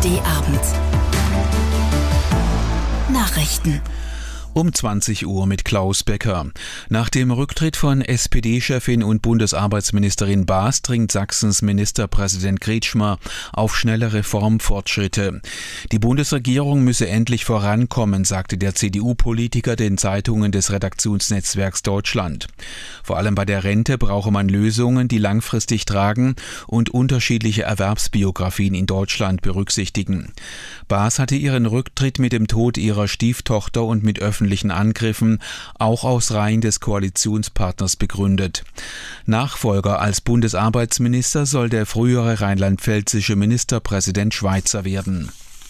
ARD-Abend. Nachrichten. Um 20 Uhr mit Klaus Becker. Nach dem Rücktritt von SPD-Chefin und Bundesarbeitsministerin Baas dringt Sachsens Ministerpräsident Kretschmer auf schnelle Reformfortschritte. Die Bundesregierung müsse endlich vorankommen, sagte der CDU-Politiker den Zeitungen des Redaktionsnetzwerks Deutschland. Vor allem bei der Rente brauche man Lösungen, die langfristig tragen und unterschiedliche Erwerbsbiografien in Deutschland berücksichtigen. Baas hatte ihren Rücktritt mit dem Tod ihrer Stieftochter und mit öffentlichen Angriffen auch aus Reihen des Koalitionspartners begründet. Nachfolger als Bundesarbeitsminister soll der frühere rheinland-pfälzische Ministerpräsident Schweizer werden.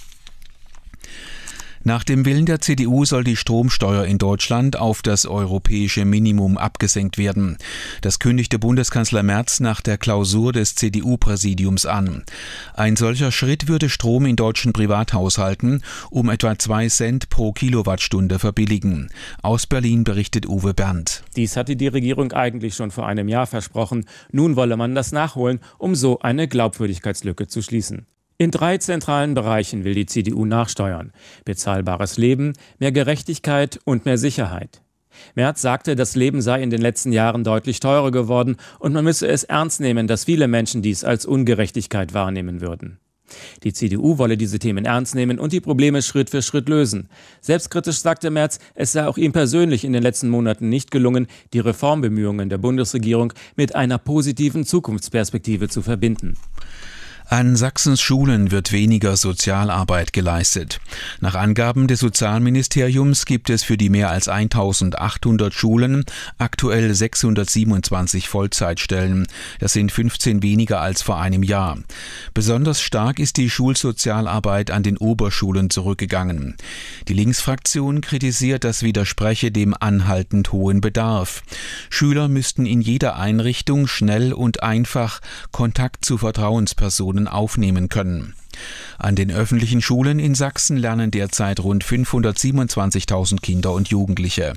Nach dem Willen der CDU soll die Stromsteuer in Deutschland auf das europäische Minimum abgesenkt werden. Das kündigte Bundeskanzler Merz nach der Klausur des CDU-Präsidiums an. Ein solcher Schritt würde Strom in deutschen Privathaushalten um etwa 2 Cent pro Kilowattstunde verbilligen. Aus Berlin berichtet Uwe Berndt. Dies hatte die Regierung eigentlich schon vor einem Jahr versprochen. Nun wolle man das nachholen, um so eine Glaubwürdigkeitslücke zu schließen. In 3 zentralen Bereichen will die CDU nachsteuern: bezahlbares Leben, mehr Gerechtigkeit und mehr Sicherheit. Merz sagte, das Leben sei in den letzten Jahren deutlich teurer geworden und man müsse es ernst nehmen, dass viele Menschen dies als Ungerechtigkeit wahrnehmen würden. Die CDU wolle diese Themen ernst nehmen und die Probleme Schritt für Schritt lösen. Selbstkritisch sagte Merz, es sei auch ihm persönlich in den letzten Monaten nicht gelungen, die Reformbemühungen der Bundesregierung mit einer positiven Zukunftsperspektive zu verbinden. An Sachsens Schulen wird weniger Sozialarbeit geleistet. Nach Angaben des Sozialministeriums gibt es für die mehr als 1800 Schulen aktuell 627 Vollzeitstellen. Das sind 15 weniger als vor einem Jahr. Besonders stark ist die Schulsozialarbeit an den Oberschulen zurückgegangen. Die Linksfraktion kritisiert, das widerspreche dem anhaltend hohen Bedarf. Schüler müssten in jeder Einrichtung schnell und einfach Kontakt zu Vertrauenspersonen aufnehmen können. An den öffentlichen Schulen in Sachsen lernen derzeit rund 527.000 Kinder und Jugendliche.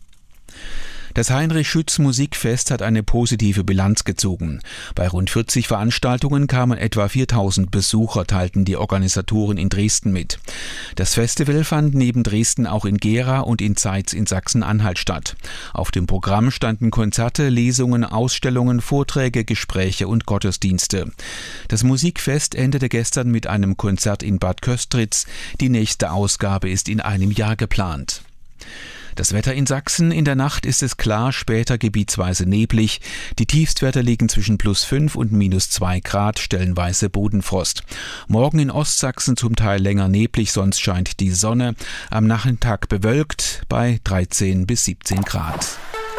Das Heinrich-Schütz-Musikfest hat eine positive Bilanz gezogen. Bei rund 40 Veranstaltungen kamen etwa 4.000 Besucher, teilten die Organisatoren in Dresden mit. Das Festival fand neben Dresden auch in Gera und in Zeitz in Sachsen-Anhalt statt. Auf dem Programm standen Konzerte, Lesungen, Ausstellungen, Vorträge, Gespräche und Gottesdienste. Das Musikfest endete gestern mit einem Konzert in Bad Köstritz. Die nächste Ausgabe ist in einem Jahr geplant. Das Wetter in Sachsen: in der Nacht ist es klar, später gebietsweise neblig. Die Tiefstwerte liegen zwischen +5 und -2 Grad, stellenweise Bodenfrost. Morgen in Ostsachsen zum Teil länger neblig, sonst scheint die Sonne. Am Nachmittag bewölkt bei 13 bis 17 Grad.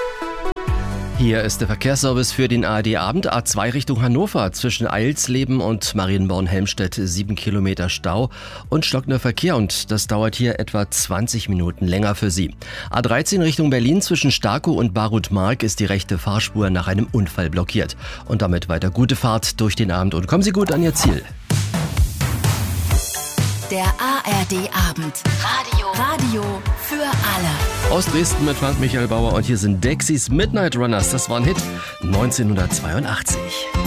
Hier ist der Verkehrsservice für den ARD-Abend. A2 Richtung Hannover zwischen Eilsleben und Marienborn-Helmstedt 7 Kilometer Stau und stockender Verkehr, und das dauert hier etwa 20 Minuten länger für Sie. A13 Richtung Berlin zwischen Starkow und Barutmark ist die rechte Fahrspur nach einem Unfall blockiert. Und damit weiter gute Fahrt durch den Abend und kommen Sie gut an Ihr Ziel. Der ARD-Abend. Radio für alle. Aus Dresden mit Frank Michael Bauer, und hier sind Dexys Midnight Runners. Das war ein Hit 1982.